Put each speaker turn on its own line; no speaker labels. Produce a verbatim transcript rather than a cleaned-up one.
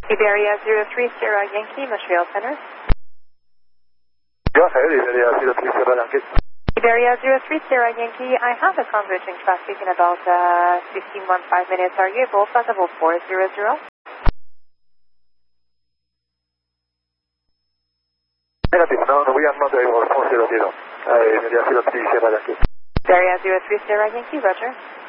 Iberia zero three Sierra Yankee, Montreal Center.
Go ahead, Iberia zero three Sierra Yankee.
Iberia zero three Sierra Yankee, I have a converging traffic in about uh, fifteen minutes. Are you able to level four zero zero?
Negative, no, no, we are not able, four zero zero. Uh, Iberia zero three Sierra Yankee.
Iberia zero three Sierra Yankee, roger.